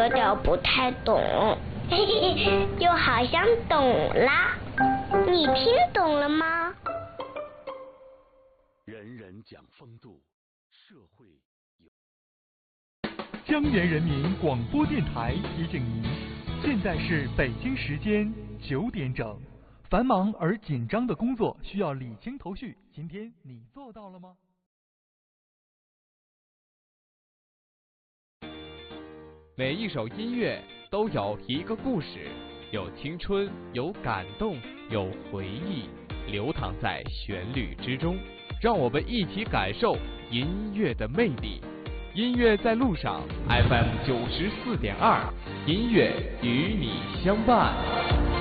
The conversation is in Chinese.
有点不太懂，又好像懂啦。你听懂了吗？ 人人讲风度，社会有。 江源人民广播电台提醒您，现在是北京时间9点整。繁忙而紧张的工作需要理清头绪，今天你做到了吗？ 每一首音乐都有一个故事，有青春，有感动，有回忆，流淌在旋律之中。让我们一起感受音乐的魅力。音乐在路上 ，FM 94.2，音乐与你相伴。